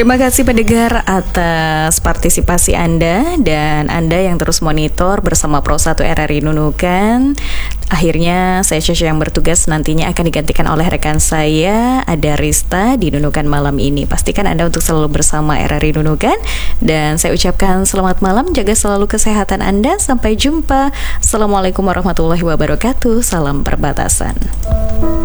Terima kasih pendengar atas partisipasi Anda dan Anda yang terus monitor bersama Pro 1 RRI Nunukan. Akhirnya saya Syasha yang bertugas nantinya akan digantikan oleh rekan saya, ada Rista di Nunukan malam ini. Pastikan Anda untuk selalu bersama RRI Nunukan dan saya ucapkan selamat malam, jaga selalu kesehatan Anda. Sampai jumpa. Assalamualaikum warahmatullahi wabarakatuh. Salam perbatasan.